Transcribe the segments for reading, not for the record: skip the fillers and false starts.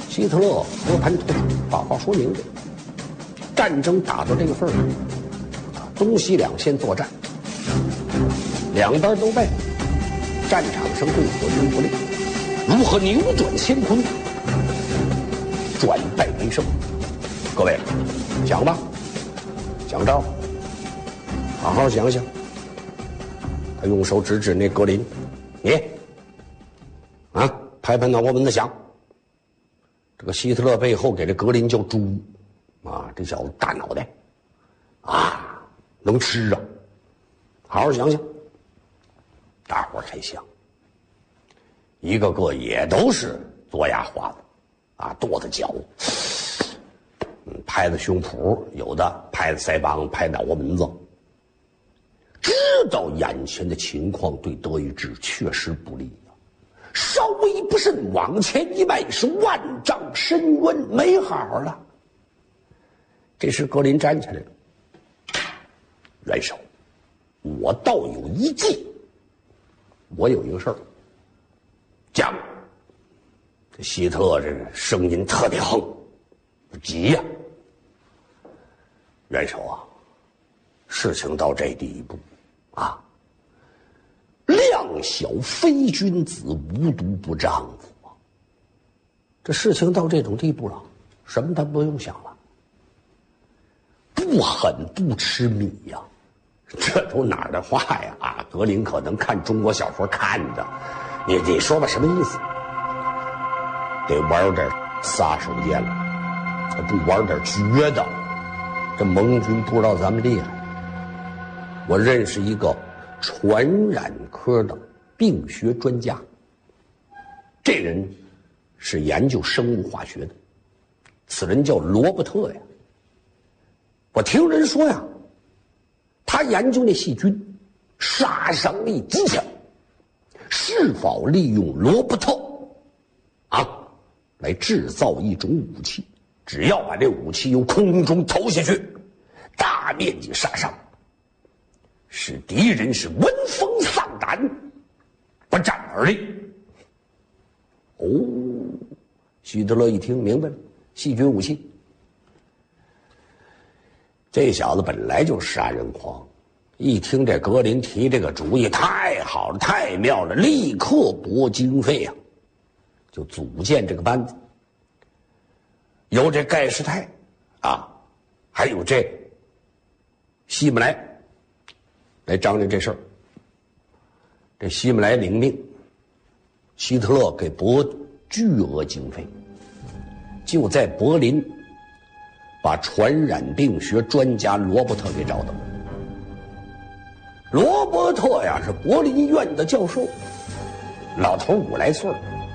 希特勒和盘托出，把话说明白，战争打到这个份儿上，东西两线作战，两边都败，战场上对火军不利，如何扭转乾坤，转败为胜？各位想吧，想招，好好想想。他用手指指那格林，你拍脑瓜门子想，这个希特勒背后给这格林叫猪这小子大脑袋能吃啊，好好想想。大伙儿才想，一个个也都是左牙花子跺着脚，拍着胸脯，有的拍着腮帮，拍脑瓜门子，知道眼前的情况对德意志确实不利稍微不慎往前一迈是万丈深渊，没好了。这时格林站起来了，元首，我倒有一计，我有一个事儿讲。这希特勒这个声音特别横，不急呀。元首事情到这第一步量小非君子，无毒不丈夫这事情到这种地步了，什么他不用想了，不狠不吃米呀，这都哪儿的话呀？格林可能看中国小说看的，你说吧，什么意思？得玩点撒手锏了，不玩点绝的，这盟军不知道咱们厉害。我认识一个传染科的病学专家，这人是研究生物化学的，此人叫罗伯特呀。我听人说他研究那细菌杀伤力极强，是否利用罗伯特来制造一种武器，只要把这武器由空中投下去，大面积杀伤，使敌人是闻风丧胆，不战而立。希特勒一听明白了，细菌武器。这小子本来就是杀人狂，一听这格林提这个主意，太好了，太妙了，立刻拨经费就组建这个班子，有这盖世泰还有这希姆莱来张罗这事儿。这希姆莱领命，希特勒给拨巨额经费，就在柏林把传染病学专家罗伯特给找到。罗伯特是柏林医院的教授，老头50来岁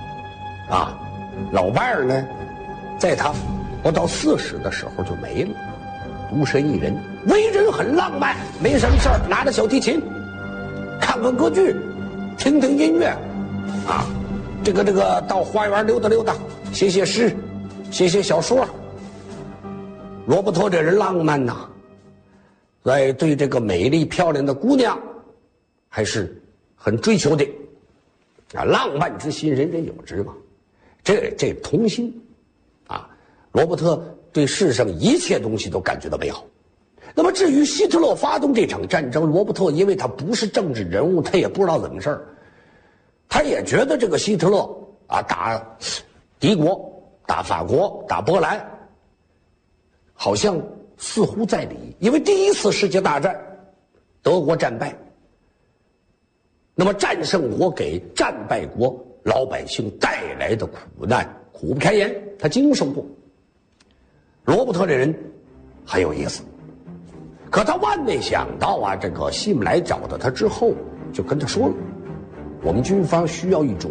老伴儿呢，在他不到40的时候就没了，独身一人，为人很浪漫，没什么事儿拿着小提琴，看看歌剧，听听音乐这个到花园溜达溜达，写写诗，写写小说。罗伯特这人浪漫在对这个美丽漂亮的姑娘还是很追求的浪漫之心人人有之嘛，这童心罗伯特对世上一切东西都感觉到美好。那么至于希特勒发动这场战争，罗伯特因为他不是政治人物，他也不知道怎么事儿，他也觉得这个希特勒打敌国，打法国，打波兰，好像似乎在理，因为第一次世界大战德国战败，那么战胜国给战败国老百姓带来的苦难苦不堪言，他经受过。罗伯特这人很有意思，可他万没想到这个希姆莱找到他之后，就跟他说了，我们军方需要一种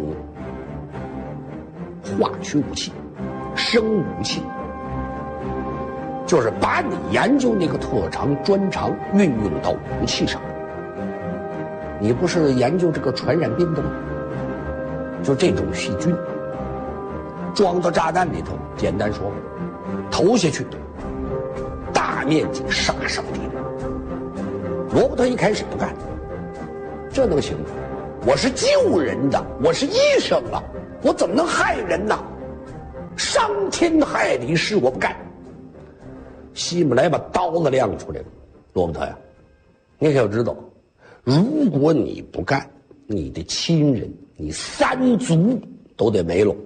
化学武器，生武器，就是把你研究那个特长专长运用到武器上。你不是研究这个传染病的吗？就这种细菌装到炸弹里头，简单说投下去，大面积杀伤敌人。罗伯特一开始不干，这能行吗？我是救人的，我是医生我怎么能害人呢？ 伤天害理，是我不干。希姆莱把刀子亮出来了，罗伯特呀，你可要知道，如果你不干，你的亲人，你三族都得没了。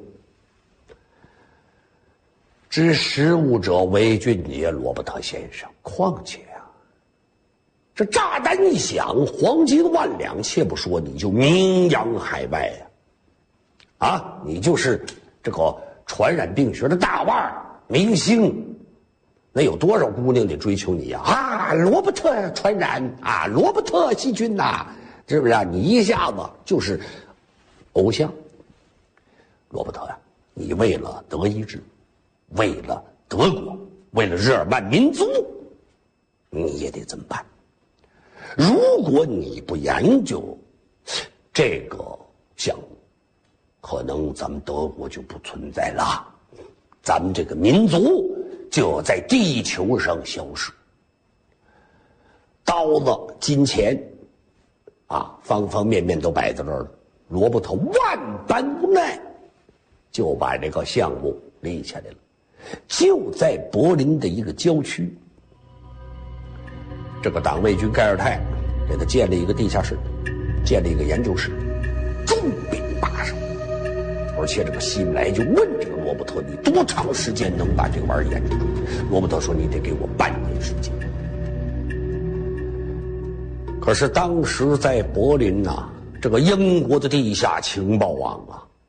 知时务者为俊也，罗伯特先生。况且啊，这炸弹一响，黄金万两，且不说你就名扬海外呀，你就是这个传染病学的大腕明星。那有多少姑娘得追求你呀？罗伯特传染罗伯特细菌是不是你一下子就是偶像。罗伯特呀，你为了德意志，为了德国，为了日耳曼民族，你也得这么办。如果你不研究这个项目，可能咱们德国就不存在了，咱们这个民族就要在地球上消失。刀子、金钱方方面面都摆在这儿了。罗伯特万般无奈，就把这个项目立起来了。就在柏林的一个郊区，这个党卫军盖尔泰给他建立一个地下室，建立一个研究室，重兵把守。而且这个希姆莱就问这个罗伯特，你多长时间能把这个玩意儿研究出来？罗伯特说，你得给我半年时间。可是当时在柏林这个英国的地下情报网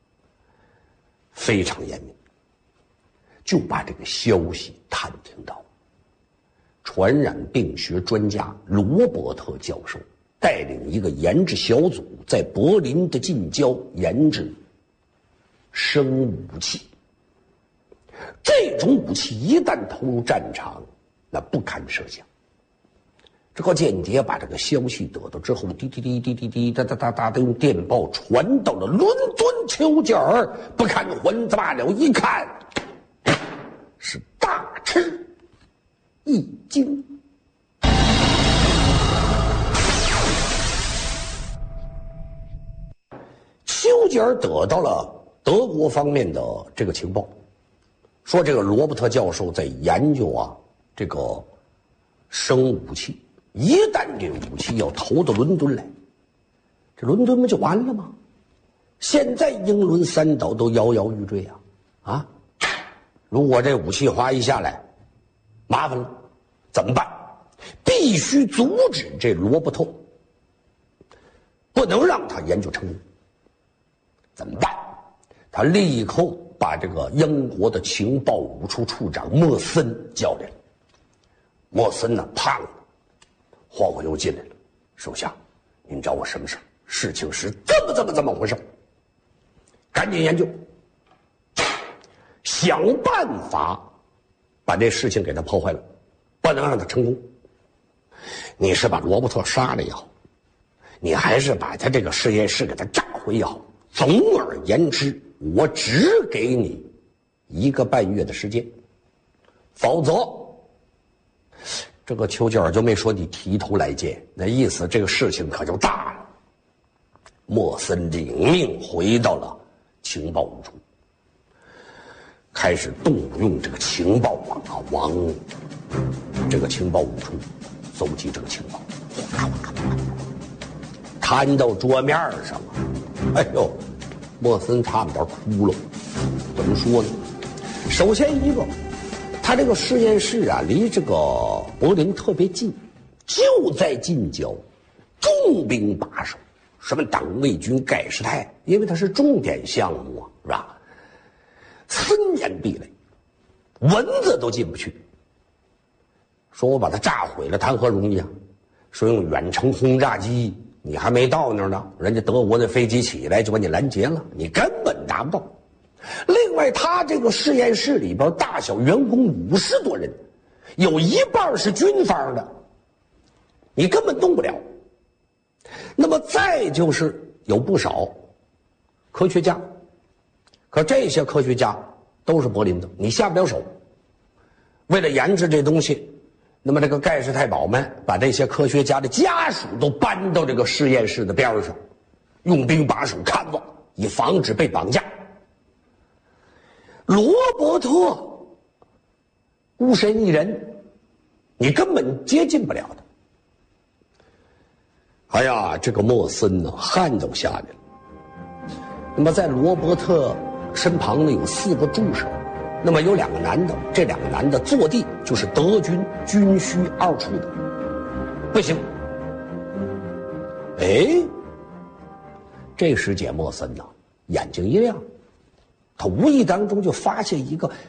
非常严密，就把这个消息探听到。传染病学专家罗伯特教授带领一个研制小组，在柏林的近郊研制生武器。这种武器一旦投入战场，那不堪设想。这个间谍把这个消息得到之后，滴滴滴滴滴滴哒哒哒哒的用电报传到了伦敦丘吉尔，不看混子罢了，一看是大吃一惊。丘吉尔得到了德国方面的这个情报，说这个罗伯特教授在研究这个生武器，一旦这武器要投到伦敦来，这伦敦不就完了吗？现在英伦三岛都摇摇欲坠如果这武器一下来，麻烦了，怎么办？必须阻止这罗伯特，不能让他研究成功。怎么办？他立刻把这个英国的情报五处处长莫森叫来了。莫森胖了，晃晃悠进来了。手下，您找我什么事？事情是这么回事，赶紧研究，想办法把这事情给他破坏了，不能让他成功。你是把罗伯特杀了也好，你还是把他这个实验室给他炸毁也好，总而言之，我只给你1个半月的时间，否则这个丘吉尔就没说你提头来见，那意思这个事情可就大了。莫森领命回到了情报五处，开始动用这个情报网往这个情报五处搜集这个情报，摊到桌面上莫森差不点哭了。怎么说呢？首先一个，他这个实验室离这个柏林特别近，就在近郊，重兵把守，什么党卫军、盖世太，因为它是重点项目是吧？森严壁垒，蚊子都进不去。说我把它炸毁了，谈何容易啊？说用远程轰炸机，你还没到那儿呢，人家德国的飞机起来就把你拦截了，你根本达不到。另外，他这个实验室里边大小员工50多人，有一半是军方的，你根本动不了。那么再就是有不少科学家，可这些科学家都是柏林的，你下不了手。为了研制这东西，那么这个盖世太保们把这些科学家的家属都搬到这个实验室的边上，用兵把守看着，以防止被绑架。 罗伯特孤身一人，你根本接近不了他。哎呀，这个莫森呢，汗都下来了。那么在罗伯特身旁呢有4个柱手，那么有2个男的，这2个男的坐地就是德军军需2处的，不行。哎，这时节莫森呢眼睛一亮，他无意当中就发现一个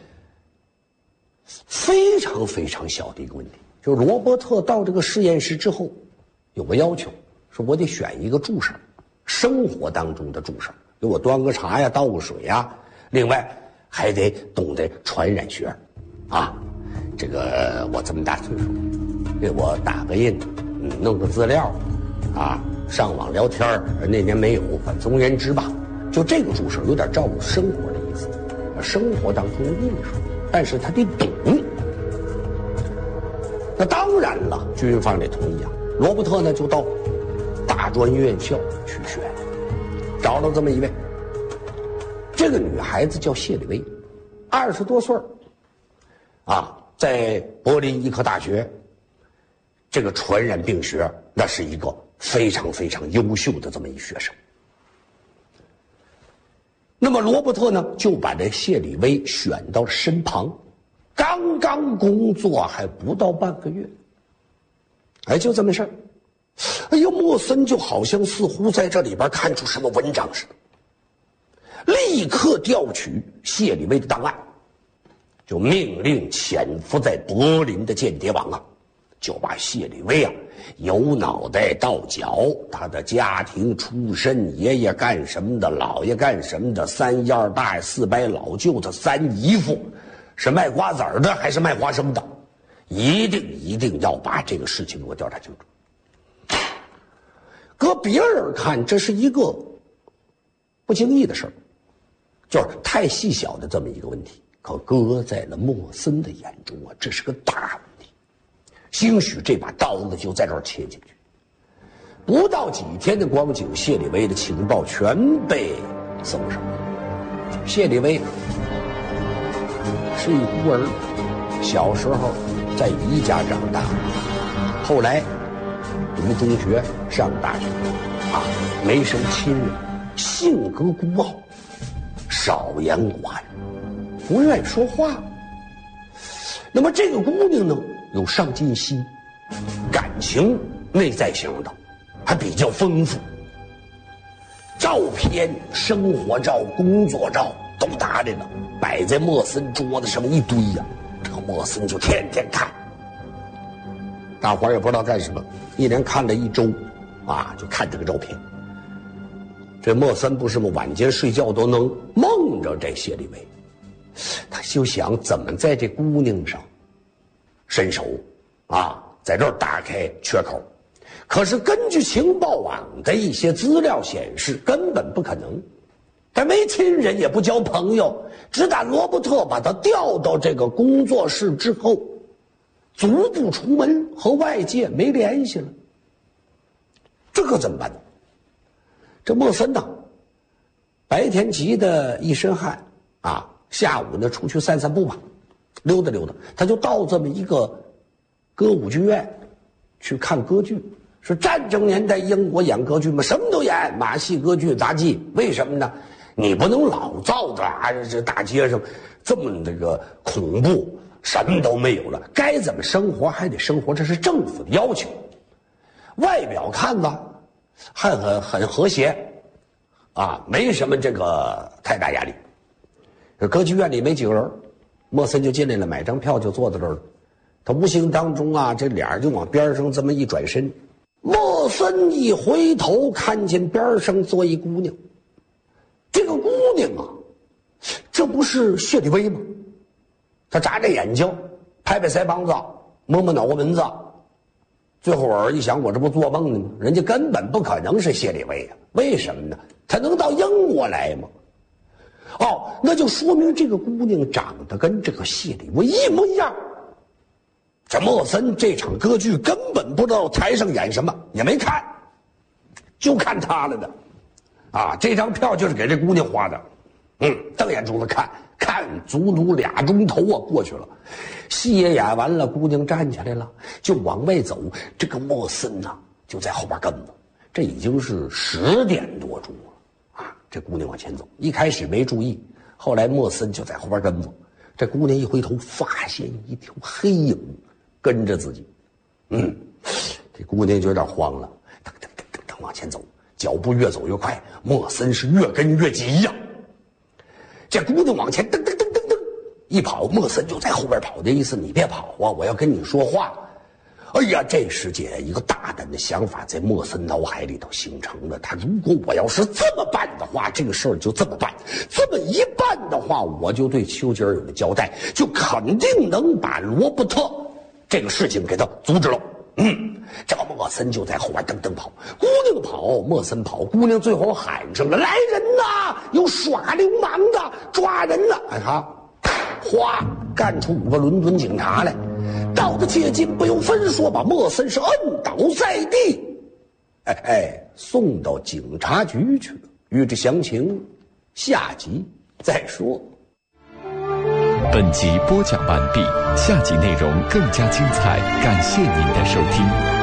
非常非常小的一个问题，就是罗伯特到这个实验室之后有个要求，说我得选一个助手，生活当中的助手，给我端个茶呀，倒个水呀，另外还得懂得传染学啊。这个我这么大岁数，给我打个印，弄个资料啊，上网聊天，那年没有，总而言之吧，就这个助手有点照顾生活的意思，生活当中的艺术，但是他得懂。那当然了，军方得同意啊。罗伯特呢就到大专院校去选，找到这么一位，这个女孩子叫谢里薇，20多岁啊，在柏林医科大学这个传染病学那是一个非常非常优秀的这么一学生。那么罗伯特呢就把这谢里薇选到身旁，刚刚工作还不到半个月，哎，就这么事儿。哎呦，莫森就好像似乎在这里边看出什么文章似的，立刻调取谢里薇的档案，就命令潜伏在柏林的间谍网啊，就把谢里薇啊由脑袋到脚，他的家庭出身，爷爷干什么的，姥爷干什么的，3姨2大爷4伯老舅他3姨夫是卖瓜子儿的还是卖花生的，一定要把这个事情给我调查清楚。搁别人看这是一个不经意的事儿，就是太细小的这么一个问题，可搁在了莫森的眼中啊，这是个大问题。兴许这把刀子就在这儿切进去。不到几天的光景，谢里薇的情报全被搜上。谢里薇是一孤儿，小时候在姨家长大，后来读中学上大学啊，没什么亲人，性格孤傲，少言寡语，不愿意说话。那么这个姑娘呢有上进心，感情内在型的还比较丰富，照片生活照工作照都搭着呢，摆在莫森桌子上一堆呀，这个莫森就天天看，大伙儿也不知道干什么，一连看了1周啊，就看这个照片。这莫森不是吗？晚间睡觉都能梦着这谢里薇，他就想怎么在这姑娘上伸手啊，在这儿打开缺口。可是根据情报网的一些资料显示，根本不可能。他没亲人，也不交朋友，只打罗伯特把他调到这个工作室之后，足不出门，和外界没联系了。这可怎么办呢？这莫森呢，白天急得一身汗啊，下午呢出去散散步吧，溜达溜达。他就到这么一个歌舞剧院去看歌剧。是战争年代英国演歌剧嘛，什么都演，马戏、歌剧、杂技。为什么呢？你不能老造的啊，这大街上这么那个恐怖，什么都没有了，该怎么生活还得生活，这是政府的要求。外表看吧，还很和谐啊，没什么这个太大压力。歌剧院里没几个人，莫森就进来了，买张票就坐在这儿了。他无形当中啊，这脸就往边上这么一转身。莫森一回头，看见边上坐一姑娘。这个姑娘啊，这不是谢里薇吗？他眨着眼睛，拍拍腮帮子，摸摸脑瓜门子，最后儿一想，我这不做梦呢吗？人家根本不可能是谢里薇啊！为什么呢？他能到英国来吗？哦，那就说明这个姑娘长得跟这个谢里薇一模一样。这莫森这场歌剧根本不知道台上演什么，也没看，就看他了的，啊，这张票就是给这姑娘花的，瞪眼珠子看看足足2钟头啊，过去了。戏也演完了，姑娘站起来了，就往外走。这个莫森呐，就在后边跟着。这已经是10点多钟了啊！这姑娘往前走，一开始没注意，后来莫森就在后边跟着。这姑娘一回头，发现一条黑影跟着自己。这姑娘就有点慌了，噔噔噔噔噔往前走，脚步越走越快，莫森是越跟越急呀。这姑娘往前噔噔噔噔噔一跑，莫森就在后边跑的意思，你别跑啊，我要跟你说话。哎呀，这时间一个大胆的想法在莫森脑海里头形成了。他如果我要是这么办的话，这个事儿就这么办；这么一办的话，我就对丘吉尔有了交代，就肯定能把罗伯特这个事情给他阻止了。这个莫森就在后边噔噔跑，姑娘跑，莫森跑，姑娘最后喊上了：“来人呐！有耍流氓的，抓人了！”哎哈，哗，干出5个伦敦警察来。到的接近，不用分说，把莫森是摁倒在地，送到警察局去了。欲知详情，下集再说。 本集播讲完毕，下集内容更加精彩，感谢您的收听。